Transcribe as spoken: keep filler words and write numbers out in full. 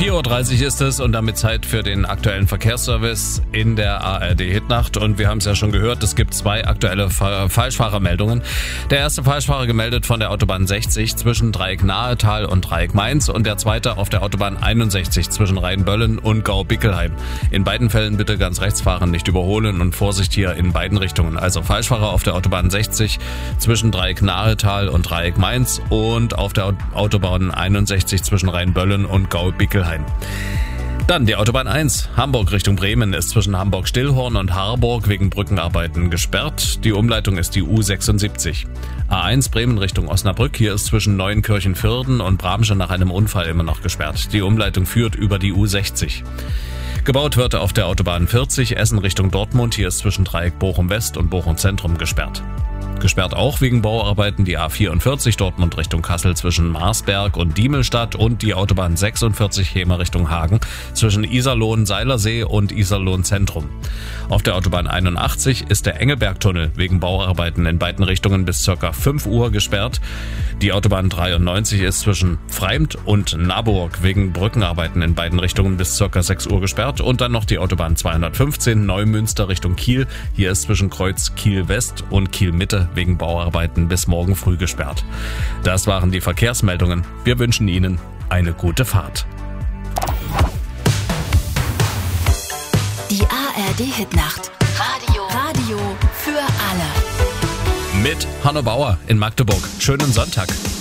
vier Uhr dreißig ist es und damit Zeit für den aktuellen Verkehrsservice in der A R D-Hitnacht. Und wir haben es ja schon gehört, es gibt zwei aktuelle Fa- Falschfahrermeldungen. Der erste Falschfahrer gemeldet von der Autobahn sechzig zwischen Dreieck Nahetal und Dreieck Mainz und der zweite auf der Autobahn einundsechzig zwischen Rheinböllen und Gau-Bickelheim. In beiden Fällen bitte ganz rechts fahren, nicht überholen und Vorsicht hier in beiden Richtungen. Also Falschfahrer auf der Autobahn sechzig zwischen Dreieck Nahetal und Dreieck Mainz und auf der Autobahn einundsechzig zwischen Rheinböllen und Gau-Bickelheim. Dann die Autobahn eins, Hamburg Richtung Bremen, ist zwischen Hamburg-Stillhorn und Harburg wegen Brückenarbeiten gesperrt. Die Umleitung ist die U sechsundsiebzig. A eins Bremen Richtung Osnabrück, hier ist zwischen Neuenkirchen-Vierden und Bramsche nach einem Unfall immer noch gesperrt. Die Umleitung führt über die U sechzig. Gebaut wird auf der Autobahn vierzig, Essen Richtung Dortmund, hier ist zwischen Dreieck Bochum West und Bochum Zentrum gesperrt. Gesperrt auch wegen Bauarbeiten die A vierundvierzig Dortmund Richtung Kassel zwischen Marsberg und Diemelstadt und die Autobahn sechsundvierzig Hemer Richtung Hagen zwischen Iserlohn-Seilersee und Iserlohn-Zentrum. Auf der Autobahn einundachtzig ist der Engelbergtunnel wegen Bauarbeiten in beiden Richtungen bis ca. fünf Uhr gesperrt. Die Autobahn dreiundneunzig ist zwischen Freimt und Naburg wegen Brückenarbeiten in beiden Richtungen bis ca. sechs Uhr gesperrt. Und dann noch die Autobahn zweihundertfünfzehn Neumünster Richtung Kiel. Hier ist zwischen Kreuz Kiel West und Kiel Mitte wegen Bauarbeiten bis morgen früh gesperrt. Das waren die Verkehrsmeldungen. Wir wünschen Ihnen eine gute Fahrt. Die A R D-Hitnacht. Radio. Radio für alle. Mit Hanno Bauer in Magdeburg. Schönen Sonntag.